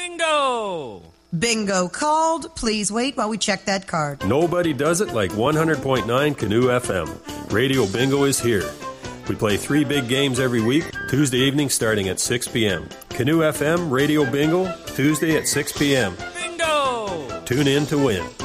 Bingo! Bingo called. Please wait while we check that card. Nobody does it like 100.9 Canoe FM. Radio Bingo is here. We play 3 big games every week, Tuesday evening starting at 6 p.m. Canoe FM Radio Bingo, Tuesday at 6 p.m. Bingo! Tune in to win.